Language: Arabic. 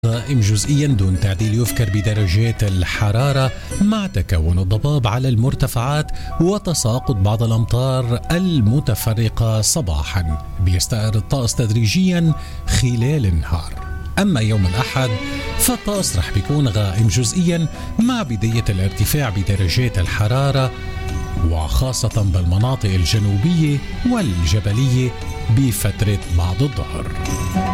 غائم جزئيا دون تعديل يذكر بدرجات الحرارة، مع تكون الضباب على المرتفعات وتساقط بعض الأمطار المتفرقة صباحا. بيستقر الطقس تدريجيا خلال النهار. أما يوم الأحد فالطقس رح بيكون غائم جزئيا مع بداية الارتفاع بدرجات الحرارة، وخاصة بالمناطق الجنوبية والجبلية بفترة بعد الظهر.